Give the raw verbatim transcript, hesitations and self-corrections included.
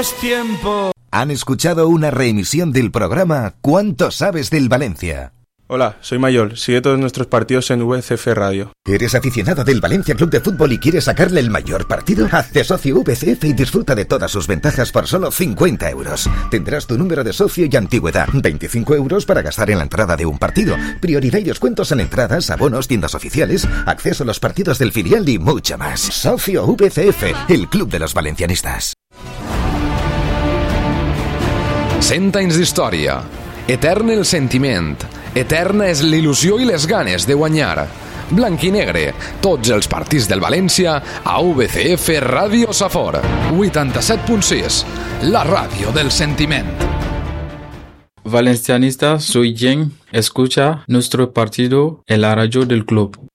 Es tiempo. Han escuchado una reemisión del programa ¿Cuánto sabes del Valencia? Hola, soy Mayol. Sigue todos nuestros partidos en V C F Radio. ¿Eres aficionado del Valencia Club de Fútbol y quieres sacarle el mayor partido? Hazte socio V C F y disfruta de todas sus ventajas por solo cincuenta euros. Tendrás tu número de socio y antigüedad. veinticinco euros para gastar en la entrada de un partido. Prioridad y descuentos en entradas, abonos, tiendas oficiales, acceso a los partidos del filial y mucho más. Socio V C F, el club de los valencianistas. cent anys d'història. Etern el sentiment. Eterna és l'il·lusió i les ganes de guanyar. Blanc i negre, tots els partits del València a V C F Ràdio Safor. vuitanta-set punt sis, la ràdio del sentiment. Valencianista, soy Jen. Escucha nuestro partido en la radio del club.